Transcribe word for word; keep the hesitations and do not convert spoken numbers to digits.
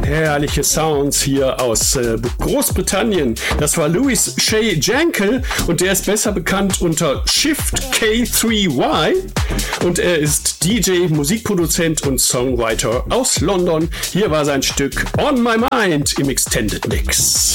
Herrliche Sounds hier aus äh, Großbritannien. Das war Louis Shay Jankel und der ist besser bekannt unter Shift K drei Y und er ist D J, Musikproduzent und Songwriter aus London. Hier war sein Stück On My Mind im Extended Mix.